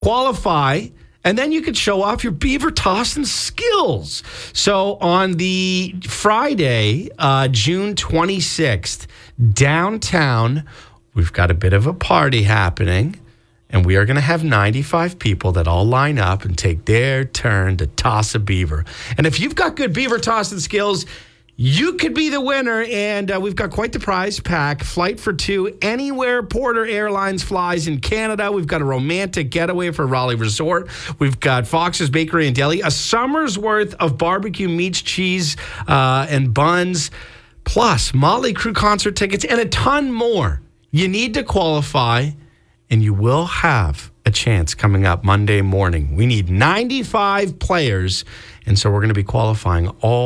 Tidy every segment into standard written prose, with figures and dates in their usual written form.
qualify, and then you could show off your beaver tossing skills. So on the Friday, June 26th, downtown, we've got a bit of a party happening, and we are going to have 95 people that all line up and take their turn to toss a beaver. And if you've got good beaver tossing skills, you could be the winner, and we've got quite the prize pack. Flight for two anywhere Porter Airlines flies in Canada. We've got a romantic getaway for Raleigh Resort. We've got Fox's Bakery and Deli, a summer's worth of barbecue meats, cheese, and buns, plus Motley Crue concert tickets, and a ton more. You need to qualify, and you will have a chance coming up Monday morning. We need 95 players, and so we're going to be qualifying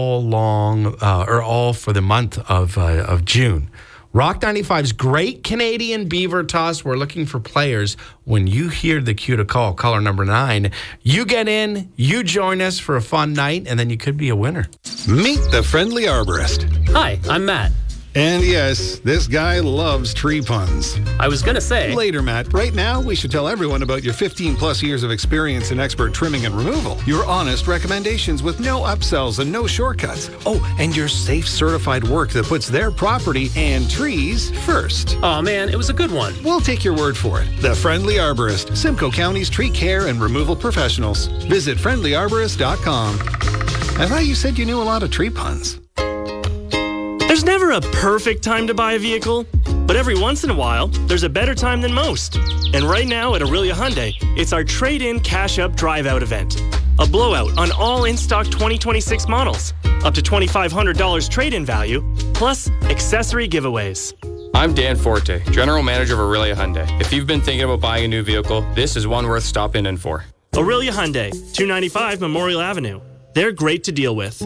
all for the month of June. Rock 95's Great Canadian Beaver Toss. We're looking for players. When you hear the cue to call, caller number 9, you get in, you join us for a fun night, and then you could be a winner. Meet the Friendly Arborist. Hi, I'm Matt. And yes, this guy loves tree puns. I was going to say... Later, Matt. Right now, we should tell everyone about your 15-plus years of experience in expert trimming and removal. Your honest recommendations with no upsells and no shortcuts. Oh, and your safe certified work that puts their property and trees first. Oh man, it was a good one. We'll take your word for it. The Friendly Arborist, Simcoe County's tree care and removal professionals. Visit friendlyarborist.com. I thought you said you knew a lot of tree puns. There's never a perfect time to buy a vehicle, but every once in a while, there's a better time than most. And right now at Aurelia Hyundai, it's our trade-in cash-up drive-out event. A blowout on all in-stock 2026 models, up to $2,500 trade-in value, plus accessory giveaways. I'm Dan Forte, General Manager of Aurelia Hyundai. If you've been thinking about buying a new vehicle, this is one worth stopping in for. Aurelia Hyundai, 295 Memorial Avenue. They're great to deal with.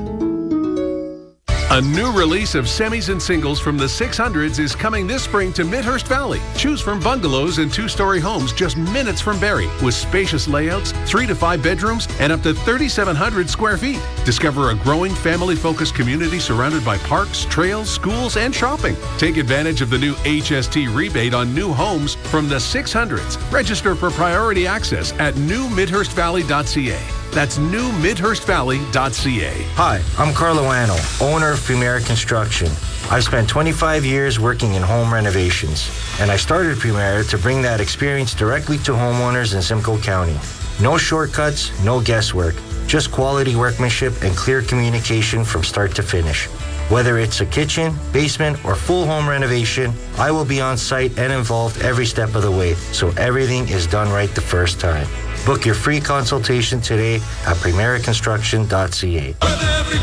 A new release of semis and singles from the 600s is coming this spring to Midhurst Valley. Choose from bungalows and two-story homes just minutes from Barrie, with spacious layouts, 3 to 5 bedrooms, and up to 3,700 square feet. Discover a growing family-focused community surrounded by parks, trails, schools, and shopping. Take advantage of the new HST rebate on new homes from the 600s. Register for priority access at newmidhurstvalley.ca. That's newmidhurstvalley.ca. Hi, I'm Carlo Anno, owner of Premier Construction. I've spent 25 years working in home renovations, and I started Premier to bring that experience directly to homeowners in Simcoe County. No shortcuts, no guesswork, just quality workmanship and clear communication from start to finish. Whether it's a kitchen, basement, or full home renovation, I will be on site and involved every step of the way, so everything is done right the first time. Book your free consultation today at premierconstruction.ca.